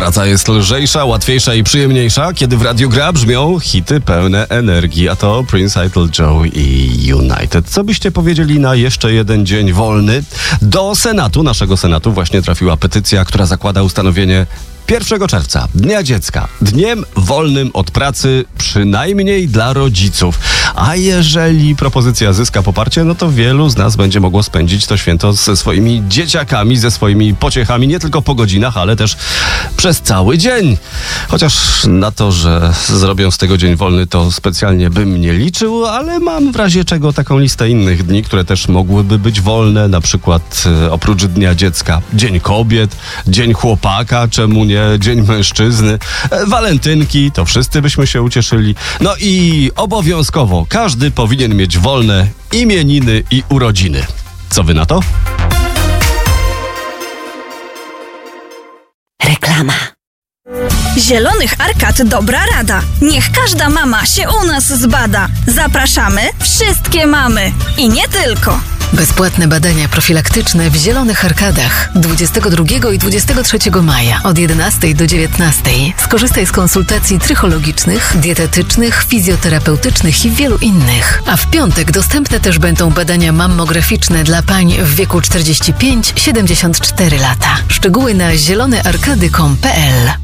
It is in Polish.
Praca jest lżejsza, łatwiejsza i przyjemniejsza, kiedy w Radiu Gra brzmią hity pełne energii, a to Prince, Idol Joe i United. Co byście powiedzieli na jeszcze jeden dzień wolny? Do Senatu, naszego Senatu, właśnie trafiła petycja, która zakłada ustanowienie 1 czerwca, Dnia Dziecka, dniem wolnym od pracy, przynajmniej dla rodziców. A jeżeli propozycja zyska poparcie, no to wielu z nas będzie mogło spędzić to święto ze swoimi dzieciakami, ze swoimi pociechami, nie tylko po godzinach, ale też przez cały dzień. Chociaż na to, że zrobią z tego dzień wolny, to specjalnie bym nie liczył, ale mam w razie czego taką listę innych dni, które też mogłyby być wolne, na przykład oprócz Dnia Dziecka, Dzień Kobiet, Dzień Chłopaka, czemu nie, Dzień Mężczyzny, walentynki, to wszyscy byśmy się ucieszyli. No i obowiązkowo każdy powinien mieć wolne imieniny i urodziny. Co wy na to? Reklama. Zielonych Arkad dobra rada. Niech każda mama się u nas zbada. Zapraszamy wszystkie mamy. I nie tylko. Bezpłatne badania profilaktyczne w Zielonych Arkadach 22 i 23 maja od 11 do 19. Skorzystaj z konsultacji trychologicznych, dietetycznych, fizjoterapeutycznych i wielu innych. A w piątek dostępne też będą badania mammograficzne dla pań w wieku 45-74 lata. Szczegóły na zielonearkady.com.pl